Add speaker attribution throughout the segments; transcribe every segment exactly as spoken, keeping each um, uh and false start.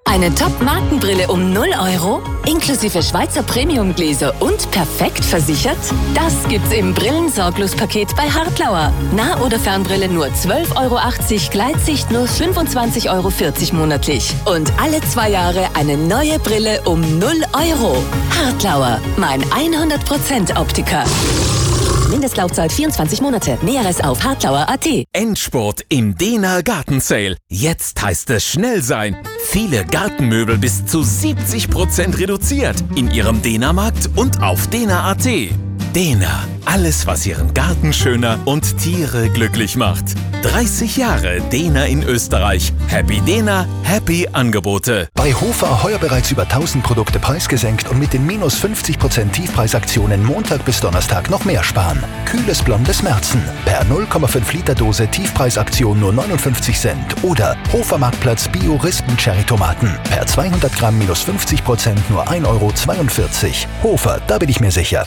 Speaker 1: Eine Top-Markenbrille um null Euro? Inklusive Schweizer Premiumgläser und perfekt versichert? Das gibt's im Brillensorglos-Paket bei Hartlauer. Nah- oder Fernbrille nur zwölf Euro achtzig, Gleitsicht nur fünfundzwanzig Euro vierzig monatlich. Und alle zwei Jahre eine neue Brille um null Euro. Hartlauer, mein hundert Prozent Optiker. Mindestlaufzeit vierundzwanzig Monate. Näheres auf hartlauer punkt at.
Speaker 2: Endspurt im Dena Garten Sale. Jetzt heißt es schnell sein. Viele Gartenmöbel bis zu siebzig Prozent reduziert in Ihrem Dena-Markt und auf dena punkt at. Dena, alles was Ihren Garten schöner und Tiere glücklich macht. dreißig Jahre Dena in Österreich. Happy Dena, happy Angebote.
Speaker 3: Bei Hofer heuer bereits über tausend Produkte preisgesenkt und mit den minus fünfzig Prozent Tiefpreisaktionen Montag bis Donnerstag noch mehr sparen. Kühles blondes Märzen per null Komma fünf Liter Dose Tiefpreisaktion nur neunundfünfzig Cent. Oder Hofer Marktplatz Bio Rispen Cherry Tomaten per zweihundert Gramm minus fünfzig Prozent nur ein Euro zweiundvierzig. Hofer, da bin ich mir sicher.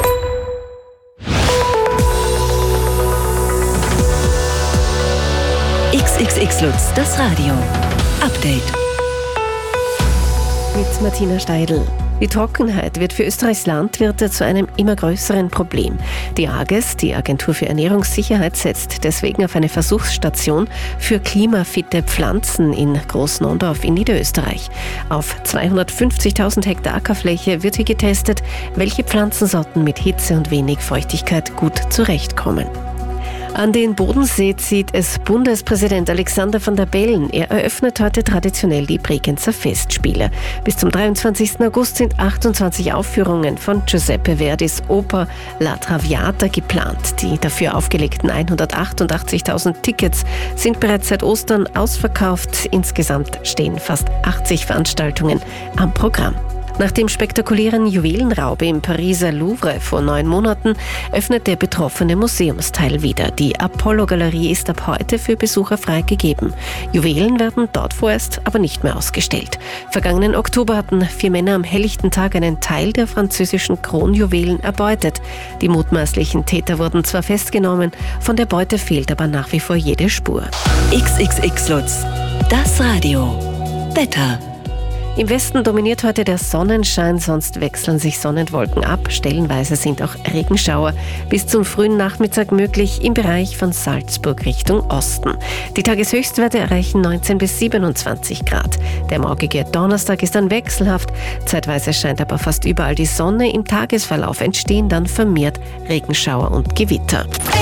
Speaker 1: X X X Lutz, das Radio. Update.
Speaker 4: Mit Martina Steidl. Die Trockenheit wird für Österreichs Landwirte zu einem immer größeren Problem. Die AGES, die Agentur für Ernährungssicherheit, setzt deswegen auf eine Versuchsstation für klimafitte Pflanzen in Großnondorf in Niederösterreich. Auf zweihundertfünfzigtausend Hektar Ackerfläche wird hier getestet, welche Pflanzensorten mit Hitze und wenig Feuchtigkeit gut zurechtkommen. An den Bodensee zieht es Bundespräsident Alexander Van der Bellen. Er eröffnet heute traditionell die Bregenzer Festspiele. Bis zum dreiundzwanzigsten August sind achtundzwanzig Aufführungen von Giuseppe Verdis Oper La Traviata geplant. Die dafür aufgelegten hundertachtundachtzigtausend Tickets sind bereits seit Ostern ausverkauft. Insgesamt stehen fast achtzig Veranstaltungen am Programm. Nach dem spektakulären Juwelenraub im Pariser Louvre vor neun Monaten öffnet der betroffene Museumsteil wieder. Die Apollo-Galerie ist ab heute für Besucher freigegeben. Juwelen werden dort vorerst aber nicht mehr ausgestellt. Vergangenen Oktober hatten vier Männer am helllichten Tag einen Teil der französischen Kronjuwelen erbeutet. Die mutmaßlichen Täter wurden zwar festgenommen, von der Beute fehlt aber nach wie vor jede Spur.
Speaker 1: X X X Lutz, das Radio. Wetter.
Speaker 4: Im Westen dominiert heute der Sonnenschein, sonst wechseln sich Sonnenwolken ab. Stellenweise sind auch Regenschauer bis zum frühen Nachmittag möglich im Bereich von Salzburg Richtung Osten. Die Tageshöchstwerte erreichen neunzehn bis siebenundzwanzig Grad. Der morgige Donnerstag ist dann wechselhaft. Zeitweise scheint aber fast überall die Sonne. Im Tagesverlauf entstehen dann vermehrt Regenschauer und Gewitter.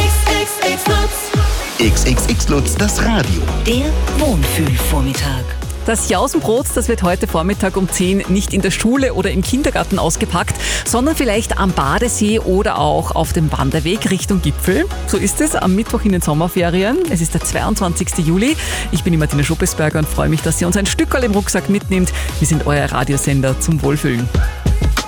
Speaker 5: X X X Lutz, das Radio.
Speaker 1: Der Wohnfühlvormittag.
Speaker 6: Das Jausenbrot, das wird heute Vormittag um zehn nicht in der Schule oder im Kindergarten ausgepackt, sondern vielleicht am Badesee oder auch auf dem Wanderweg Richtung Gipfel. So ist es am Mittwoch in den Sommerferien. Es ist der zweiundzwanzigsten Juli. Ich bin die Martina Schuppesberger und freue mich, dass ihr uns ein Stückerl im Rucksack mitnimmt. Wir sind euer Radiosender zum Wohlfühlen.